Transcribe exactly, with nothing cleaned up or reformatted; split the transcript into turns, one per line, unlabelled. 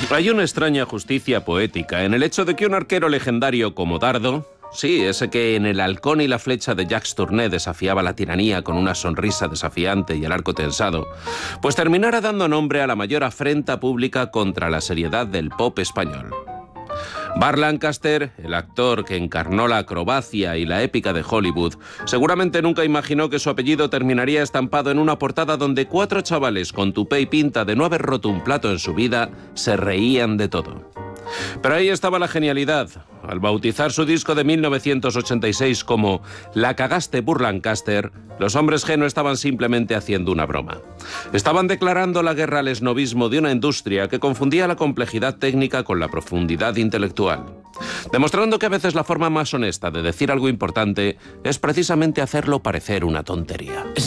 Hay una extraña justicia poética en el hecho de que un arquero legendario como Dardo, sí, ese que en El halcón y la flecha de Jacques Tourneur desafiaba la tiranía con una sonrisa desafiante y el arco tensado, pues terminara dando nombre a la mayor afrenta pública contra la seriedad del pop español. Burt Lancaster, el actor que encarnó la acrobacia y la épica de Hollywood, seguramente nunca imaginó que su apellido terminaría estampado en una portada donde cuatro chavales con tupé y pinta de no haber roto un plato en su vida se reían de todo. Pero ahí estaba la genialidad. Al bautizar su disco de mil novecientos ochenta y seis como La cagaste Burt Lancaster, los hombres G no estaban simplemente haciendo una broma. Estaban declarando la guerra al esnovismo de una industria que confundía la complejidad técnica con la profundidad intelectual, demostrando que a veces la forma más honesta de decir algo importante es precisamente hacerlo parecer una tontería.